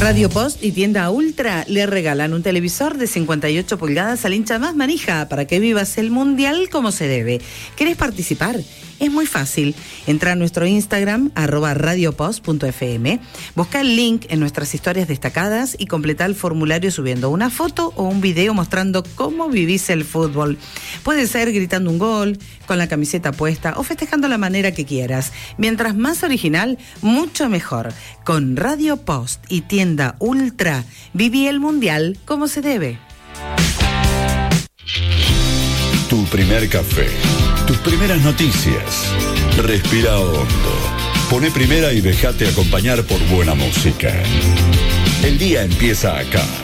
Radio Post y Tienda Ultra le regalan un televisor de 58 pulgadas al hincha más manija para que vivas el Mundial como se debe. ¿Querés participar? Es muy fácil. Entra a nuestro Instagram, @radiopost.fm, busca el link en nuestras historias destacadas y completa el formulario subiendo una foto o un video mostrando cómo vivís el fútbol. Puede ser gritando un gol, con la camiseta puesta o festejando la manera que quieras. Mientras más original, mucho mejor. Con Radio Post y Tienda Ultra, viví el Mundial como se debe. Tu primer café, tus primeras noticias. Respira hondo. Poné primera y déjate acompañar por buena música. El día empieza acá.